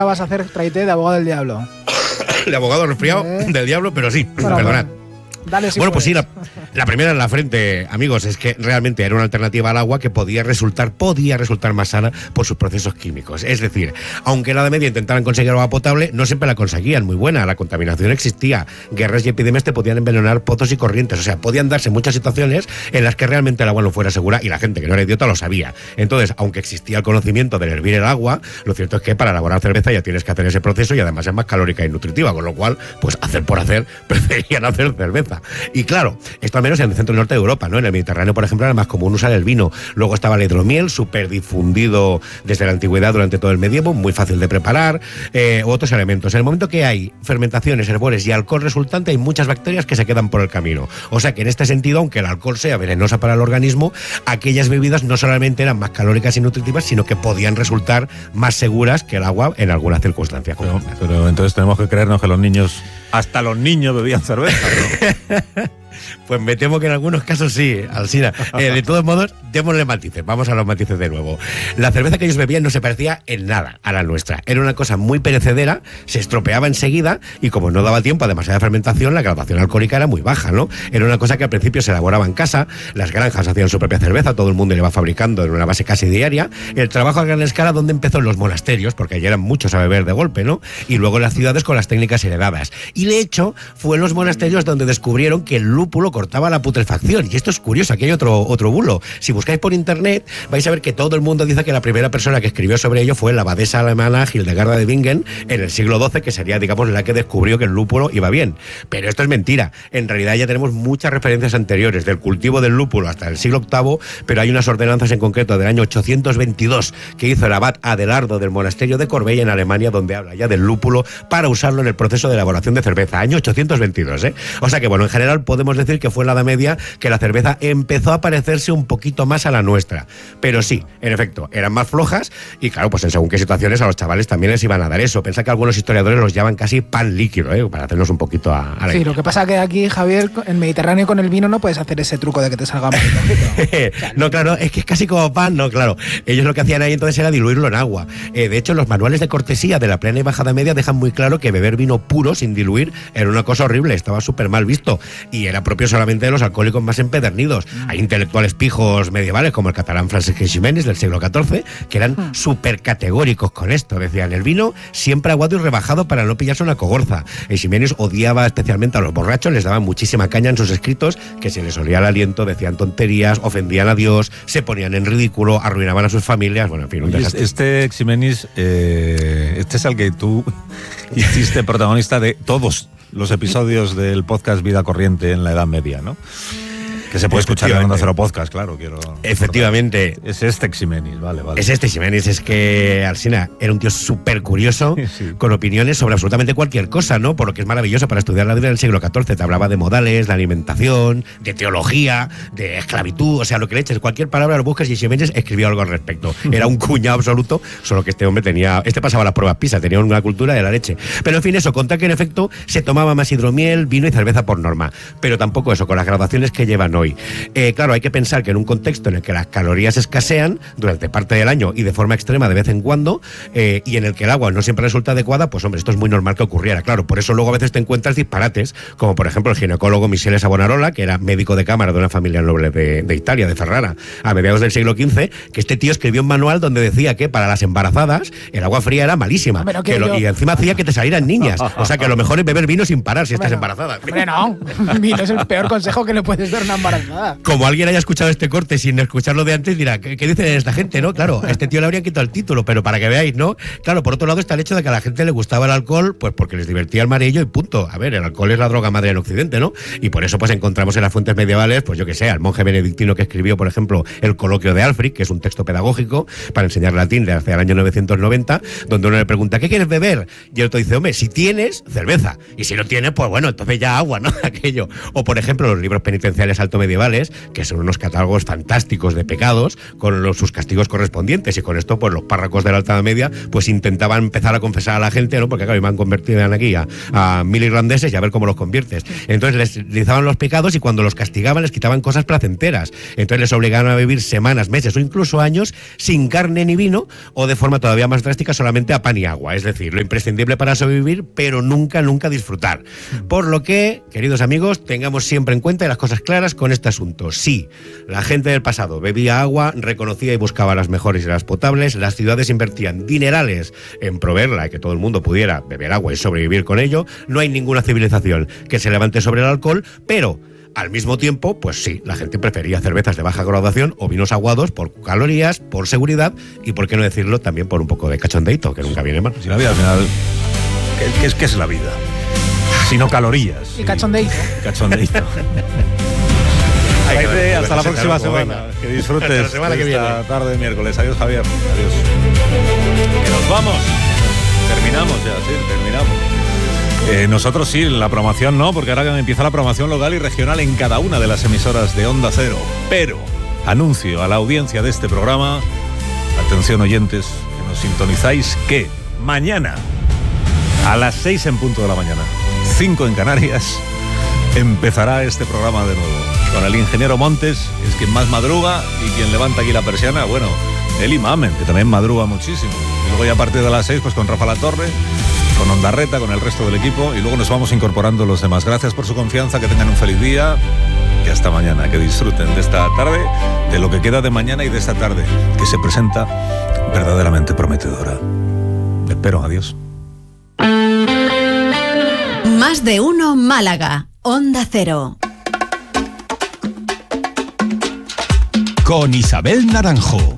vas a hacer traité de abogado del diablo. El abogado resfriado del diablo, pero sí, Bueno, perdonad. Dale, si Bueno, pues sí, puedes. la primera en la frente, amigos, es que realmente era una alternativa al agua que podía resultar más sana por sus procesos químicos. Es decir, aunque en la Edad Media intentaran conseguir agua potable, no siempre la conseguían muy buena. La contaminación existía, guerras y epidemias te podían envenenar pozos y corrientes. O sea, podían darse muchas situaciones en las que realmente el agua no fuera segura y la gente que no era idiota lo sabía. Entonces, aunque existía el conocimiento de hervir el agua, lo cierto es que para elaborar cerveza ya tienes que hacer ese proceso y además es más calórica y nutritiva, con lo cual, pues hacer por hacer, preferían hacer cerveza. Y claro, esto al menos en el centro y norte de Europa, ¿no? En el Mediterráneo, por ejemplo, era más común usar el vino. Luego estaba la hidromiel, súper difundido desde la antigüedad durante todo el medievo, muy fácil de preparar, otros elementos. En el momento que hay fermentaciones, herbores y alcohol resultante, hay muchas bacterias que se quedan por el camino. O sea que en este sentido, aunque el alcohol sea venenosa para el organismo, aquellas bebidas no solamente eran más calóricas y nutritivas, sino que podían resultar más seguras que el agua en algunas circunstancias. Pero entonces tenemos que creernos que los niños, hasta los niños bebían cerveza, ¿no? Pues me temo que en algunos casos sí, Alsina. De todos modos, démosle matices. Vamos a los matices de nuevo. La cerveza que ellos bebían no se parecía en nada a la nuestra. Era una cosa muy perecedera, se estropeaba enseguida y como no daba tiempo a demasiada fermentación, la graduación alcohólica era muy baja, ¿no? Era una cosa que al principio se elaboraba en casa, las granjas hacían su propia cerveza, todo el mundo le iba fabricando en una base casi diaria. El trabajo a gran escala, donde empezó en los monasterios, porque allí eran muchos a beber de golpe, ¿no? Y luego en las ciudades con las técnicas heredadas. Y de hecho, fue en los monasterios donde descubrieron que el lúpulo cortaba la putrefacción. Y esto es curioso, aquí hay otro bulo. Si buscáis por internet, vais a ver que todo el mundo dice que la primera persona que escribió sobre ello fue la abadesa alemana Hildegarda de Bingen en el siglo XII, que sería, digamos, la que descubrió que el lúpulo iba bien. Pero esto es mentira. En realidad ya tenemos muchas referencias anteriores del cultivo del lúpulo hasta el siglo VIII, pero hay unas ordenanzas en concreto del año 822 que hizo el abad Adelardo del monasterio de Corbeil en Alemania, donde habla ya del lúpulo para usarlo en el proceso de elaboración de cerveza. Año 822, ¿eh? O sea que, bueno, en general podemos decir que fue en la Edad Media que la cerveza empezó a parecerse un poquito más a la nuestra. Pero sí, en efecto, eran más flojas y claro, pues en según qué situaciones a los chavales también les iban a dar eso. Pensá que algunos historiadores los llaman casi pan líquido, para hacernos un poquito a la Sí, idea. lo que pasa que aquí, Javier, en Mediterráneo con el vino no puedes hacer ese truco de que te salga más No, claro, es que es casi como pan, no, claro. Ellos lo que hacían ahí entonces era diluirlo en agua. De hecho, los manuales de cortesía de la plena y baja Edad Media dejan muy claro que beber vino puro sin diluir era una cosa horrible, estaba súper mal visto y era propio solamente de los alcohólicos más empedernidos. Hay intelectuales pijos medievales como el catalán Francesc Eiximenis del siglo XIV que eran súper categóricos con esto. Decían, el vino siempre aguado y rebajado para no pillarse una cogorza. Eiximenis odiaba especialmente a los borrachos, les daban muchísima caña en sus escritos, que se les olía el aliento, decían tonterías, ofendían a Dios, se ponían en ridículo, arruinaban a sus familias, bueno, en fin, un desastre. Este Eiximenis, este es el que tú hiciste protagonista de todos los episodios del podcast Vida Corriente en la Edad Media, ¿no? Que se puede escuchar en Onda Cero Podcast, claro, quiero... Efectivamente. Es este Eiximenis, vale. Es este Eiximenis, es que Alsina era un tío súper curioso, Sí. con opiniones sobre absolutamente cualquier cosa, ¿no? Por lo que es maravilloso para estudiar la vida del siglo XIV. Te hablaba de modales, de alimentación, de teología, de esclavitud, o sea, lo que le eches, cualquier palabra lo buscas y Eiximenis escribió algo al respecto. Era un cuñado absoluto, solo que este hombre pasaba las pruebas PISA, tenía una cultura de la leche. Pero en fin, eso, contar que en efecto se tomaba más hidromiel, vino y cerveza por norma. Pero tampoco eso, con las graduaciones que llevan hoy. Claro, hay que pensar que en un contexto en el que las calorías escasean durante parte del año y de forma extrema de vez en cuando, y en el que el agua no siempre resulta adecuada, pues hombre, esto es muy normal que ocurriera. Claro, por eso luego a veces te encuentras disparates, como por ejemplo el ginecólogo Michele Savonarola, que era médico de cámara de una familia noble de Italia, de Ferrara, a mediados del siglo XV, que este tío escribió un manual donde decía que para las embarazadas el agua fría era malísima, y encima hacía que te salieran niñas. O sea que a lo mejor es beber vino sin parar si estás embarazada. Hombre, no, vino es el peor consejo que le puedes dar a una embarazada. Como alguien haya escuchado este corte sin escucharlo de antes, dirá, ¿qué dicen esta gente, no? Claro, a este tío le habrían quitado el título, pero para que veáis, ¿no? Claro, por otro lado está el hecho de que a la gente le gustaba el alcohol, pues porque les divertía el mareillo y punto. A ver, el alcohol es la droga madre en Occidente, ¿no? Y por eso pues encontramos en las fuentes medievales, pues yo que sé, al monje benedictino que escribió, por ejemplo, el Coloquio de Alfric, que es un texto pedagógico para enseñar latín de hacia el año 990, donde uno le pregunta, ¿qué quieres beber? Y el otro dice, hombre, si tienes, cerveza. Y si no tienes, pues bueno, entonces ya agua, ¿no? Aquello. O por ejemplo, los libros penitenciales alto medievales, que son unos catálogos fantásticos de pecados, con sus castigos correspondientes, y con esto pues los párrocos de la Alta Media pues intentaban empezar a confesar a la gente, ¿no? Porque claro, iban convertidos aquí a 1000 irlandeses y a ver cómo los conviertes. Entonces les realizaban los pecados y cuando los castigaban les quitaban cosas placenteras. Entonces les obligaban a vivir semanas, meses o incluso años sin carne ni vino, o de forma todavía más drástica solamente a pan y agua. Es decir, lo imprescindible para sobrevivir, pero nunca disfrutar. Por lo que, queridos amigos, tengamos siempre en cuenta las cosas claras con este asunto. Sí, la gente del pasado bebía agua, reconocía y buscaba las mejores y las potables, las ciudades invertían dinerales en proveerla y que todo el mundo pudiera beber agua y sobrevivir con ello. No hay ninguna civilización que se levante sobre el alcohol, pero al mismo tiempo, pues sí, la gente prefería cervezas de baja graduación o vinos aguados por calorías, por seguridad y, por qué no decirlo, también por un poco de cachondeito, que nunca viene mal. Si la vida al final, ¿qué es la vida? Sino calorías. Y cachondeito. Cachondeito. Hasta la próxima semana. Que disfrutes hasta la semana que viene. Esta tarde de miércoles. Adiós, Javier. Adiós. Que nos vamos. Terminamos ya, sí, terminamos. Nosotros sí, la programación no, porque ahora empieza la programación local y regional en cada una de las emisoras de Onda Cero. Pero anuncio a la audiencia de este programa, atención oyentes, que nos sintonizáis, que mañana a las 6 en punto de la mañana, 5 en Canarias, empezará este programa de nuevo. Con el ingeniero Montes, es quien más madruga y quien levanta aquí la persiana, bueno, él y Mamen, que también madruga muchísimo. Y luego ya a partir de las 6, pues con Rafa Latorre, con Ondarreta, con el resto del equipo, y luego nos vamos incorporando los demás. Gracias por su confianza, que tengan un feliz día y hasta mañana, que disfruten de esta tarde, de lo que queda de mañana y de esta tarde, que se presenta verdaderamente prometedora. Espero, adiós. Más de uno Málaga, Onda Cero. Con Isabel Naranjo.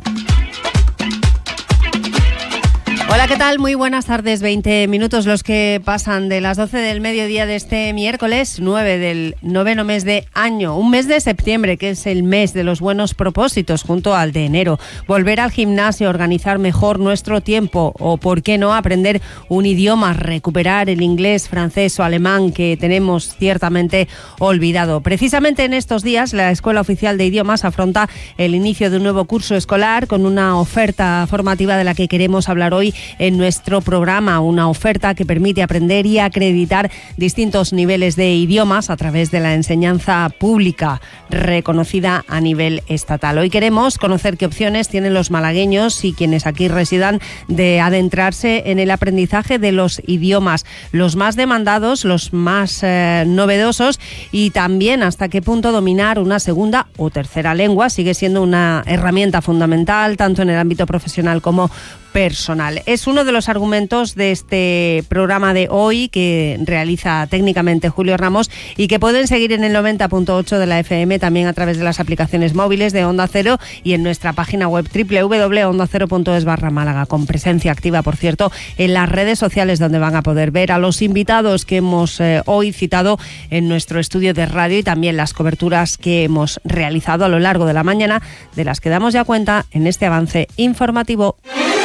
Hola, ¿qué tal? Muy buenas tardes. 20 minutos los que pasan de las 12 del mediodía de este miércoles 9 del noveno mes de año. Un mes de septiembre, que es el mes de los buenos propósitos, junto al de enero. Volver al gimnasio, organizar mejor nuestro tiempo o, ¿por qué no?, aprender un idioma, recuperar el inglés, francés o alemán que tenemos ciertamente olvidado. Precisamente en estos días, la Escuela Oficial de Idiomas afronta el inicio de un nuevo curso escolar con una oferta formativa de la que queremos hablar hoy en nuestro programa, una oferta que permite aprender y acreditar distintos niveles de idiomas a través de la enseñanza pública reconocida a nivel estatal. Hoy queremos conocer qué opciones tienen los malagueños y quienes aquí residan de adentrarse en el aprendizaje de los idiomas, los más demandados, los más novedosos, y también hasta qué punto dominar una segunda o tercera lengua sigue siendo una herramienta fundamental tanto en el ámbito profesional como personal. Es uno de los argumentos de este programa de hoy que realiza técnicamente Julio Ramos y que pueden seguir en el 90.8 de la FM, también a través de las aplicaciones móviles de Onda Cero y en nuestra página web www.ondacero.es/Málaga, con presencia activa, por cierto, en las redes sociales, donde van a poder ver a los invitados que hemos hoy citado en nuestro estudio de radio y también las coberturas que hemos realizado a lo largo de la mañana, de las que damos ya cuenta en este avance informativo.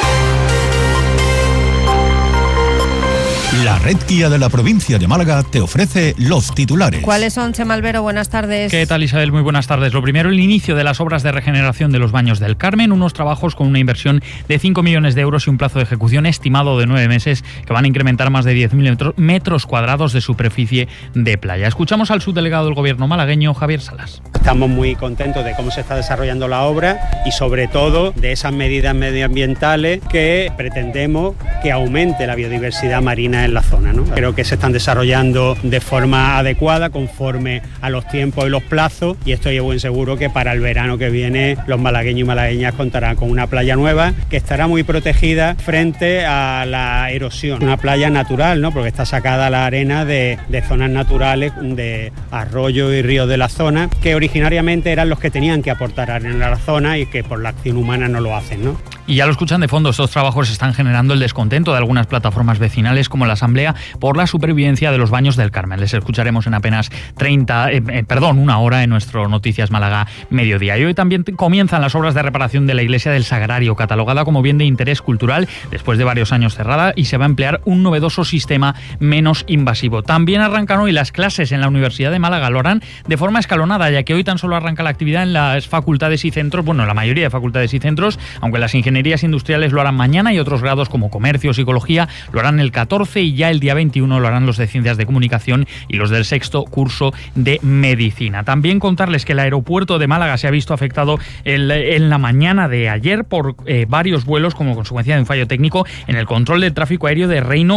La red Kia de la provincia de Málaga te ofrece los titulares. ¿Cuáles son, Chema Albero? Buenas tardes. ¿Qué tal, Isabel? Muy buenas tardes. Lo primero, el inicio de las obras de regeneración de los Baños del Carmen, unos trabajos con una inversión de 5 millones de euros y un plazo de ejecución estimado de 9 meses que van a incrementar más de 10.000 metros cuadrados de superficie de playa. Escuchamos al subdelegado del Gobierno malagueño, Javier Salas. Estamos muy contentos de cómo se está desarrollando la obra y sobre todo de esas medidas medioambientales que pretendemos que aumente la biodiversidad marina en la zona, ¿no? Creo que se están desarrollando de forma adecuada, conforme a los tiempos y los plazos, y estoy a buen seguro que para el verano que viene los malagueños y malagueñas contarán con una playa nueva que estará muy protegida frente a la erosión. Una playa natural, ¿no? Porque está sacada la arena de zonas naturales, de arroyos y ríos de la zona, que originariamente eran los que tenían que aportar arena a la zona y que por la acción humana no lo hacen, ¿no? Y ya lo escuchan de fondo, estos trabajos están generando el descontento de algunas plataformas vecinales, como las asamblea por la supervivencia de los Baños del Carmen. Les escucharemos en apenas una hora en nuestro Noticias Málaga Mediodía. Y hoy también comienzan las obras de reparación de la iglesia del Sagrario, catalogada como bien de interés cultural después de varios años cerrada, y se va a emplear un novedoso sistema menos invasivo. También arrancan hoy las clases en la Universidad de Málaga. Lo harán de forma escalonada, ya que hoy tan solo arranca la actividad en las facultades y centros, la mayoría de facultades y centros, aunque las ingenierías industriales lo harán mañana y otros grados como comercio, psicología, lo harán el 14 y ya el día 21 lo harán los de ciencias de comunicación y los del sexto curso de medicina. También contarles que el aeropuerto de Málaga se ha visto afectado en la mañana de ayer por varios vuelos como consecuencia de un fallo técnico en el control del tráfico aéreo de Reino